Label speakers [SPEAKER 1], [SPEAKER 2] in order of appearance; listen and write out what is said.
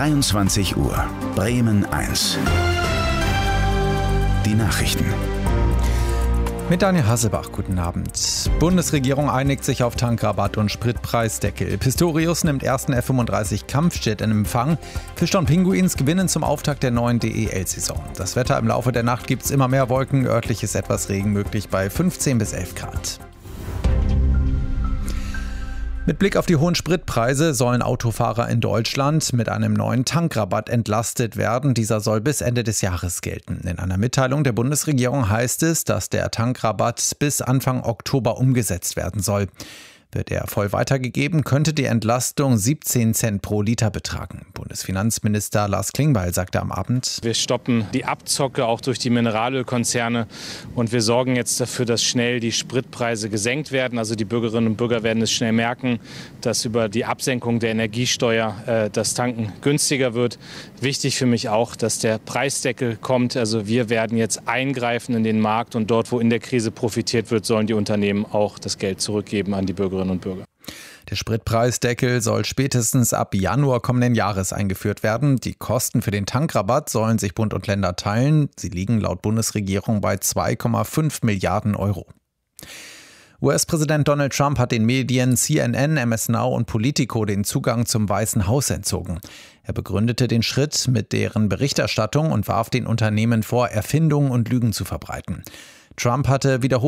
[SPEAKER 1] 23 Uhr, Bremen 1. Die Nachrichten.
[SPEAKER 2] Mit Daniel Hasselbach, guten Abend. Bundesregierung einigt sich auf Tankrabatt und Spritpreisdeckel. Pistorius nimmt ersten F-35 Kampfjet in Empfang. Fischer und Pinguins gewinnen zum Auftakt der neuen DEL-Saison. Das Wetter: im Laufe der Nacht gibt es immer mehr Wolken, örtlich ist etwas Regen möglich bei 15 bis 11 Grad. Mit Blick auf die hohen Spritpreise sollen Autofahrer in Deutschland mit einem neuen Tankrabatt entlastet werden. Dieser soll bis Ende des Jahres gelten. In einer Mitteilung der Bundesregierung heißt es, dass der Tankrabatt bis Anfang Oktober umgesetzt werden soll. Wird er voll weitergegeben, könnte die Entlastung 17 Cent pro Liter betragen. Bundesfinanzminister Lars Klingbeil sagte am Abend:
[SPEAKER 3] Wir stoppen die Abzocke auch durch die Mineralölkonzerne und wir sorgen jetzt dafür, dass schnell die Spritpreise gesenkt werden. Also die Bürgerinnen und Bürger werden es schnell merken, dass über die Absenkung der Energiesteuer das Tanken günstiger wird. Wichtig für mich auch, dass der Preisdeckel kommt. Also wir werden jetzt eingreifen in den Markt und dort, wo in der Krise profitiert wird, sollen die Unternehmen auch das Geld zurückgeben an die Bürgerinnen und Bürger.
[SPEAKER 2] Der Spritpreisdeckel soll spätestens ab Januar kommenden Jahres eingeführt werden. Die Kosten für den Tankrabatt sollen sich Bund und Länder teilen. Sie liegen laut Bundesregierung bei 2,5 Milliarden Euro. US-Präsident Donald Trump hat den Medien CNN, MS Now und Politico den Zugang zum Weißen Haus entzogen. Er begründete den Schritt mit deren Berichterstattung und warf den Unternehmen vor, Erfindungen und Lügen zu verbreiten. Trump hatte wiederholt